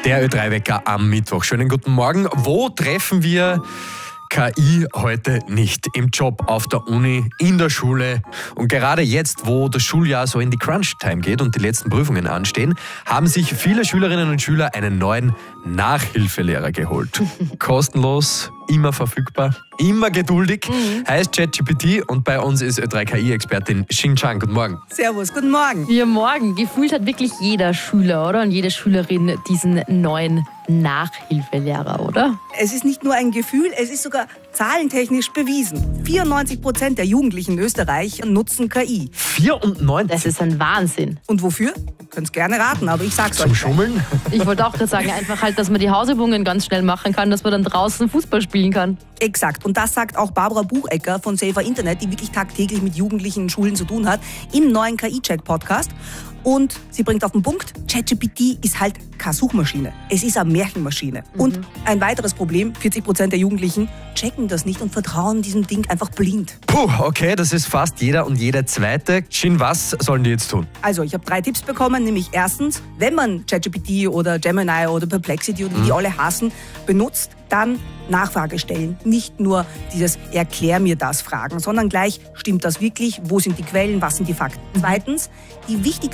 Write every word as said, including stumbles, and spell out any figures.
Der Ö drei Wecker am Mittwoch. Schönen guten Morgen. Wo treffen wir K I heute nicht? Im Job, auf der Uni, in der Schule. Und gerade jetzt, wo das Schuljahr so in die Crunch-Time geht und die letzten Prüfungen anstehen, haben sich viele Schülerinnen und Schüler einen neuen Nachhilfelehrer geholt. Kostenlos, immer verfügbar, immer geduldig. Mhm. Heißt ChatGPT und bei uns ist Ö drei K I-Expertin Xing Zhang. Guten Morgen. Servus, guten Morgen. Ja, morgen. Gefühlt hat wirklich jeder Schüler, oder? Und jede Schülerin diesen neuen Nachhilfelehrer, oder? Es ist nicht nur ein Gefühl, es ist sogar zahlentechnisch bewiesen. vierundneunzig Prozent der Jugendlichen in Österreich nutzen K I. vierundneunzig? Das ist ein Wahnsinn. Und wofür? Ihr könnt es gerne raten, aber ich sag's Zum euch. Schummeln? Ich wollte auch gerade sagen, einfach halt, dass man die Hausübungen ganz schnell machen kann, dass man dann draußen Fußball spielen kann. Exakt. Und das sagt auch Barbara Buchecker von Safer Internet, die wirklich tagtäglich mit Jugendlichen in Schulen zu tun hat, im neuen K I-Check-Podcast. Und sie bringt auf den Punkt, ChatGPT ist halt keine Suchmaschine. Es ist eine Märchenmaschine. Mhm. Und ein weiteres Problem, vierzig Prozent der Jugendlichen checken das nicht und vertrauen diesem Ding einfach blind. Puh, okay, das ist fast jeder und jede Zweite. Shin, was sollen die jetzt tun? Also, ich habe drei Tipps bekommen, nämlich erstens, wenn man ChatGPT oder Gemini oder Perplexity oder wie mhm. die alle hassen, benutzt, dann Nachfrage stellen. Nicht nur dieses Erklär mir das Fragen, sondern gleich, stimmt das wirklich? Wo sind die Quellen? Was sind die Fakten? Mhm. Zweitens, die wichtigsten